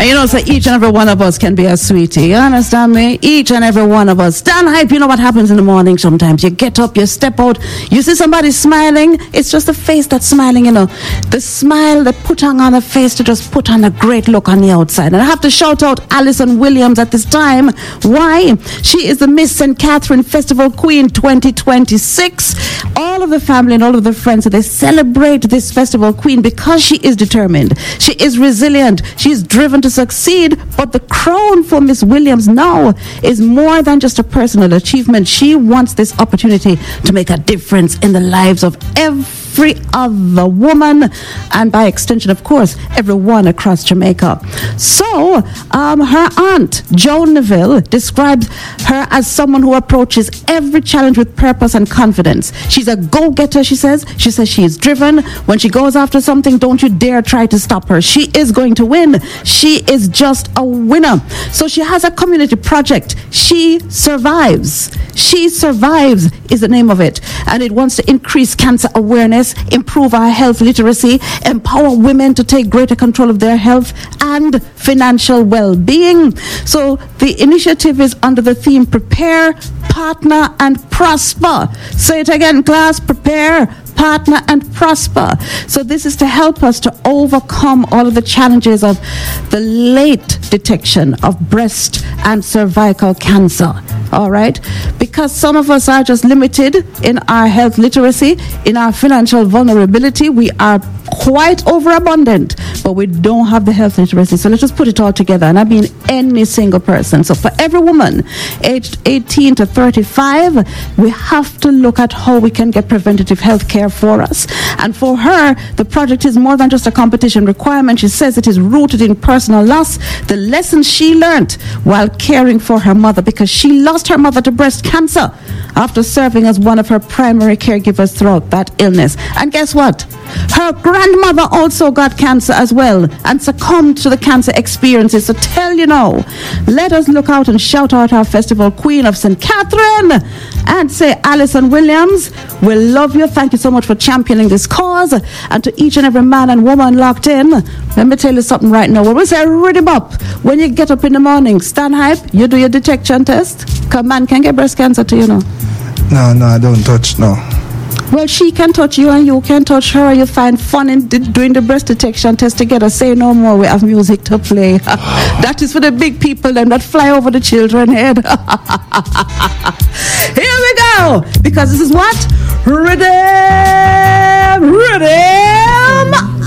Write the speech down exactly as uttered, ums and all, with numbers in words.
And you know, so each and every one of us can be a sweetie. You understand me? Each and every one of us. Stand hype, you know what happens in the morning sometimes. You get up, you step out, you see somebody smiling. It's just the face that's smiling, you know. The smile they put on on the face to just put on a great look on the outside. And I have to shout out Alison Williams at this time. Why? She is the Miss Saint Catherine Festival Queen twenty twenty-six. All of the family and all of the friends, they celebrate this Festival Queen because she is determined. She is resilient. She is driven to succeed. But the crown for Miss Williams now is more than just a personal achievement. She wants this opportunity to make a difference in the lives of every other woman, and by extension, of course, everyone across Jamaica. So, um, her aunt, Joan Neville, describes her as someone who approaches every challenge with purpose and confidence. She's a go-getter, she says. She says she is driven. When she goes after something, don't you dare try to stop her. She is going to win. She is just a winner. So she has a community project. She Survives. She Survives is the name of it. And it wants to increase cancer awareness, improve our health literacy, empower women to take greater control of their health and financial well-being. So the initiative is under the theme Prepare, Partner and Prosper. Say it again, class. Prepare, partner and prosper. So this is to help us to overcome all of the challenges of the late detection of breast and cervical cancer. All right, because some of us are just limited in our health literacy, in our financial vulnerability. We are quite overabundant, but we don't have the health literacy. So let's just put it all together, and I mean any single person. So for every woman aged eighteen to thirty-five, we have to look at how we can get preventative health care for us. And for her, the project is more than just a competition requirement. She says it is rooted in personal loss, the lessons she learned while caring for her mother, because she lost her mother to breast cancer after serving as one of her primary caregivers throughout that illness. And guess what? Her grandmother also got cancer as well and succumbed to the cancer experiences. So tell you now, let us look out and shout out our Festival Queen of Saint Catherine and say, Alison Williams, we love you. Thank you so much for championing this cause. And to each and every man and woman locked in, let me tell you something right now. When we say rhythm up, when you get up in the morning, stand hype, you do your detection test. Because man can get breast cancer too, you know. No, no, I don't touch, no. Well, she can touch you and you can touch her. You find fun in d- doing the breast detection test together. Say no more, we have music to play. That is for the big people them that fly over the children head. Here we go. Because this is what? Rhythm! Rhythm!